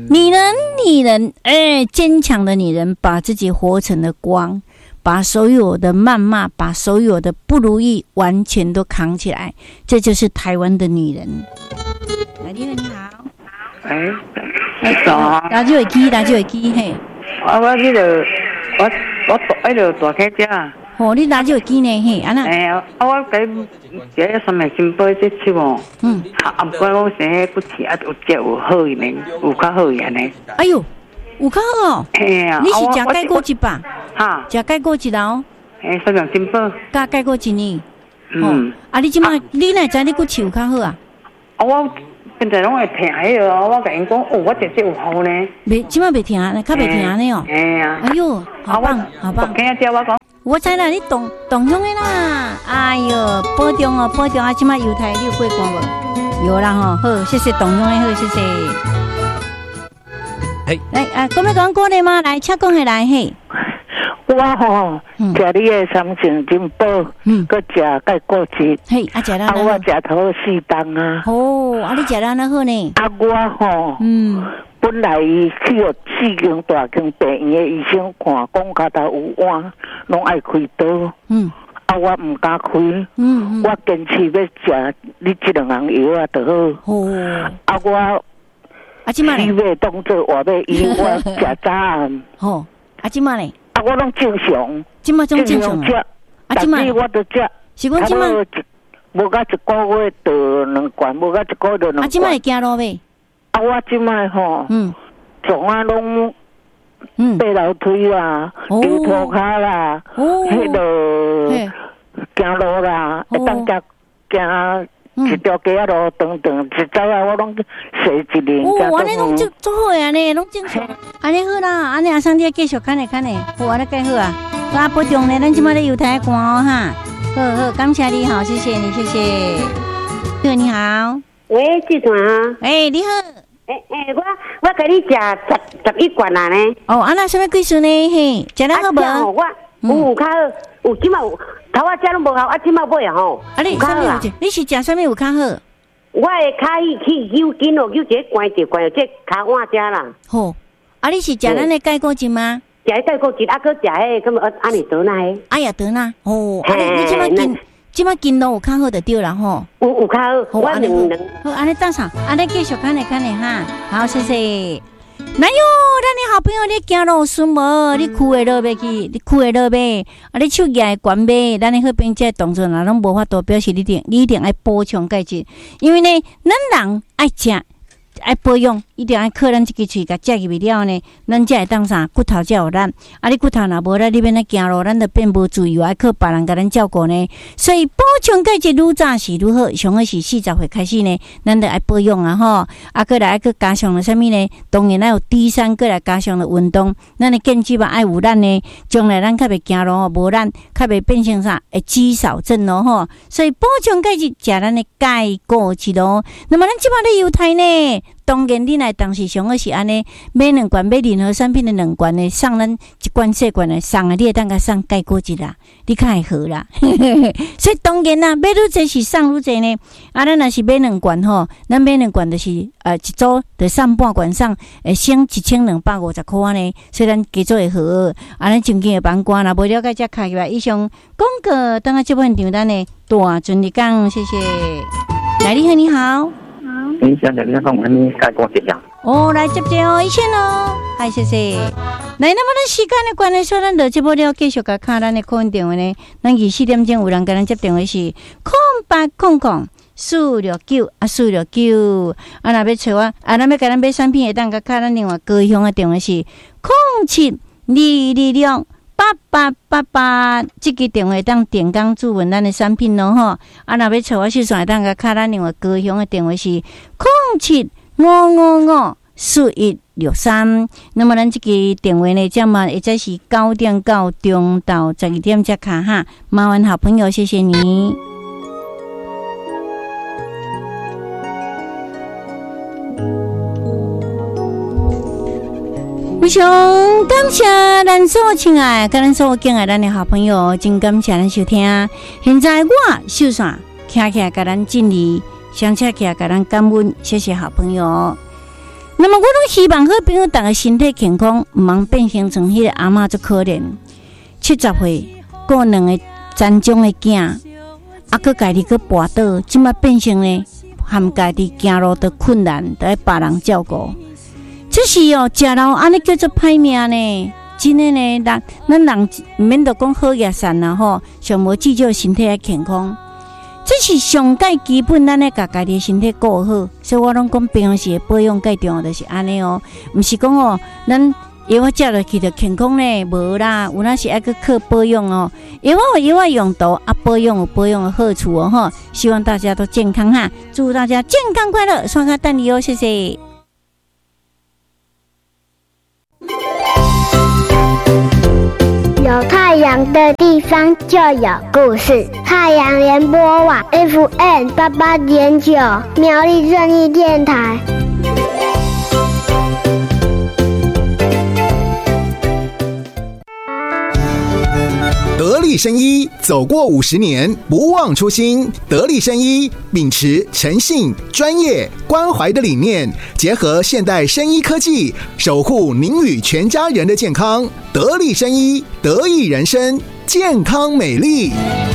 女人，坚强的女人，把自己活成了光，把所有的谩骂，把所有的不如意，完全都扛起来，这就是台湾的女人。来，你好， 早， 打就会记，嘿。 我这个，我那个大客家。 哦，你打就会记呢，嘿，安那？ 我这三面新报这出哦。不管我生不起，有这有好一点，有较好一点呢。 哎呦，有较好哦。 嘿啊， 你是食盖过一吧？ 哈， 食盖过一楼。 三面新报。 加盖过一年。你即摆你哪知你骨气有较好啊？ 我现在拢会听迄个，我甲因讲，我这有好呢。 即摆袂听，较袂听呢哦。哎呦，好棒，好棒。我知啦，你动向的啦。哎呦，保重哦，保重啊！即摆油台你有过关无？有啦吼，好，谢谢动向的好，谢谢。来讲要讲过来吗？来，请讲下来嘿。 我吼食你的三成金宝，搁食钙果汁。 嘿，食咱我食头4档啊。 哦，你食咱那好呢？ 我吼，本来去了4间大间病院的医生看，讲脚头有弯，拢爱开刀。我唔敢开。我坚持要食你这2项药啊，就好。我即摆呢？你要当做活要医，我食早暗。 即摆呢？ 我拢正常， 即摆种正常啊！即摆我都食， 是讲即摆无甲1个月到2罐，无甲1个月到2罐。 即摆会行路未？ 我即摆吼，从拢爬楼梯啦，摇涂骹啦，迄落行路啦，会当行一条街啊路长长，一早啊我拢洗一年。 安尼拢做好诶，安尼拢正常。安尼好啦，安尼阿桑你继续看咧，好安尼介好啊。啊，保重咧，咱即摆咧油台看哦哈。好，感谢你好，谢谢你，谢谢。你好， 喂，志传啊。 你好。 我给你食11罐啊呢。 安那什么几岁呢？嘿，食咱好无？ 我有较好，有即摆有头仔食拢无效，即摆买啊吼。 你啥物有？你是食啥物有较好？ 我会开去揪筋哦，揪这关节这骹腕食啦。 好，你是食咱的钙果汁吗？ 食钙果汁，搁食迄个，咁安尼得哪个？ 哎呀得哪？你即摆筋路有较好就对啦吼。 有较好，我两。 好，安尼等下，安尼继续看咧哈。好，谢谢。哪有咱的好朋友，你行路顺无？你裤会落袂去？你裤会落袂？你手举会悬袂？咱的好朋友这动作若拢无法度，表示你一定爱补充钙质，因为呢，咱人爱食。爱保养，一定爱靠咱这个喙甲食入去了呢，咱才会当啥骨头才有力。你骨头若无力，你免来行路，咱就变无自由，爱靠别人甲咱照顾呢。所以补充钙质愈早是愈好，上好是40岁开始呢，咱就爱保养啊吼。过来去加上了啥物呢？当然咱有D3，过来加上了运动，咱的健肌嘛爱有咱呢，将来咱较袂行路吼，无咱较袂变成啥会肌少症咯吼。所以补充钙质，食咱的钙果汁咯。那么咱即摆咧油台呢？当然，你来当时上好是安尼，买2罐，买任何产品的2罐呢，送咱1罐小罐的送啊，你会当甲送钙果汁啦，你较会好啦。所以当然啦，买愈济是送愈济呢。咱若是买2罐吼，咱买2罐就是一组就送半罐送，省1250块呢。所以咱加做会好，咱正经的帮关啦，无了解才开起来。以上广告，等下这份场咱的大顺利讲，谢谢。来，你好。 你想讲你钙果汁呀？ 来接一千哦，嗨，谢谢。来，那么咱时间的关系，说咱就这波了，继续甲看咱的客运电话呢。咱24点钟有人甲咱接电话是0800-469-469。若要找我，咱要甲咱买产品，会当甲看咱另外高雄的电话是07-226-8888，这个电话当点工注文咱的产品咯吼。若要找我是算当甲卡咱另外高雄的电话是07-555-4163。那么咱这个电话呢，这么会再是9点到中到12点才卡哈。麻烦好朋友，谢谢你。非常感谢咱所有亲爱跟咱所有敬爱咱的好朋友，真感谢咱收听。现在我秀伞徛起来，甲咱敬礼，相车起来，甲咱感恩，谢谢好朋友。那那么我都希望好朋友大家身体健康，唔通变形成迄个阿嬷就可怜，70岁过2个残障的囝，佮家己佮跋倒，即马变成呢，含家己行路都困难，都要别人照顾。这是哦，食老安尼叫做歹命呢。真的呢，咱人免得讲好野善啦吼，上无至少身体要健康。这是上界基本，咱要甲家己身体顾好，所以我拢讲平时保养最重要就是安尼哦，毋是讲哦，咱药食落去就健康呢，无啦，有那是爱去靠保养哦。药有药用途，保养有保养的好处哦吼。希望大家都健康哈，祝大家健康快乐，双卡等你哦，谢谢。 有太阳的地方就有故事。太阳联播网 FM 88.9苗栗正义电台。 得力生医走过50年，不忘初心。得力生医秉持诚信、专业、关怀的理念，结合现代生医科技，守护您与全家人的健康。得力生医，得益人生，健康美丽。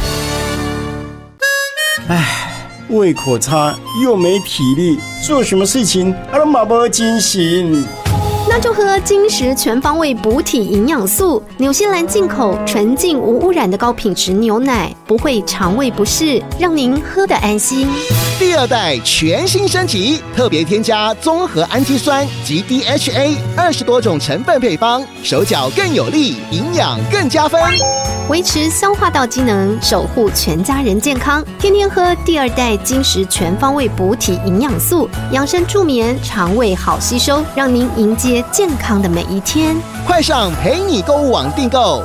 胃口差又没体力，做什么事情都没精神。 那就喝金石全方位补体营养素，纽西兰进口纯净无污染的高品质牛奶，不会肠胃不适，让您喝得安心。 第2代全新升级，特别添加综合氨基酸及 DHA 20多种成分配方，手脚更有力，营养更加分， 维持消化道机能，守护全家人健康。天天喝第2代金石全方位补体营养素，养生助眠，肠胃好吸收，让您迎接健康的每一天。 快上陪你购物网订购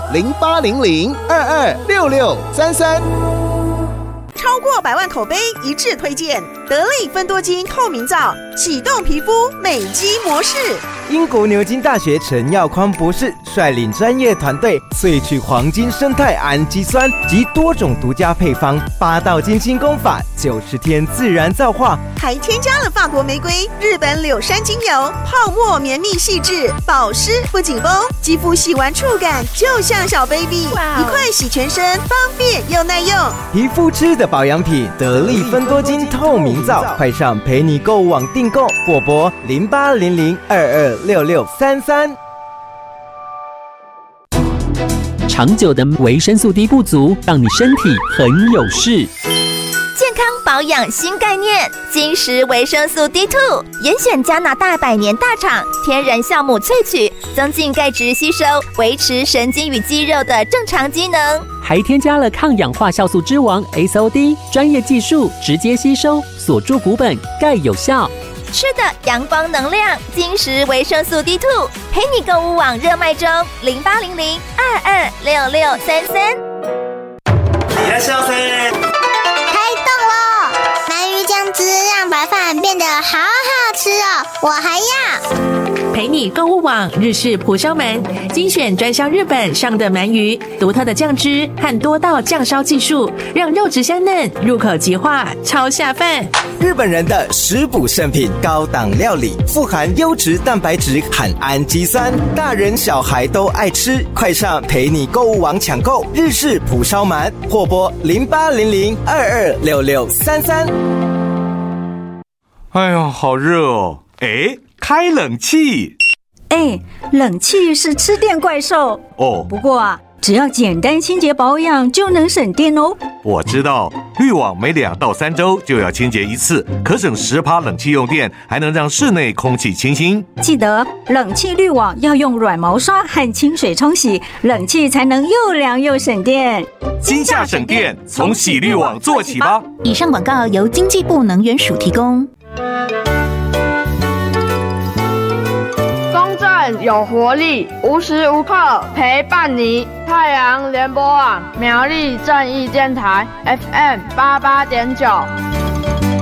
0800226633。 超过100万口碑一致推荐得力芬多精透明皂，启动皮肤美肌模式。 英国牛津大学陈耀匡博士率领专业团队萃取黄金生态氨基酸及多种独家配方，8道精心工法，90天自然皂化， 还添加了法国玫瑰、日本柳杉精油，泡沫绵密细致，保湿不紧绷，肌肤洗完触感就像小 baby， 一块洗全身，方便又耐用。 皮肤吃的保养品，得力芬多精透明皂，快上陪你购物网订购，或拨0800226633。 长久的维生素 D 不足，让你身体很有事。 健康保养新概念，金石维生素 D2， 严选加拿大100年大厂天然酵母萃取，增进钙质吸收，维持神经与肌肉的正常机能， 还添加了抗氧化酵素之王 SOD， 专业技术直接吸收，锁住骨本，钙有效。 吃的阳光能量，金石维生素 D2， 陪你购物网热卖中，0800226633。 いらっしゃいませ。 开动咯！鳗鱼酱汁让白饭变得好好吃哦，我还要。 陪你购物网日式蒲烧鳗，精选专销日本上的鳗鱼，独特的酱汁和多道酱烧技术，让肉质香嫩，入口即化，超下饭。 日本人的食补圣品，高档料理，富含优质蛋白质和氨基酸，大人小孩都爱吃。快上陪你购物网抢购日式蒲烧鳗，或拨0800226633。 哎呦，好热哦！哎，开冷气。 冷气是吃电怪兽哦。 不过啊，只要简单清洁保养就能省电哦。 我知道，滤网每2到3周就要清洁一次，可省10%冷气用电，还能让室内空气清新。 记得冷气滤网要用软毛刷和清水冲洗，冷气才能又凉又省电。 今夏省电，从洗滤网做起吧。 以上广告由经济部能源署提供。 公正有活力，无时无刻陪伴你。太阳联播网苗栗正义电台 FM 88.9。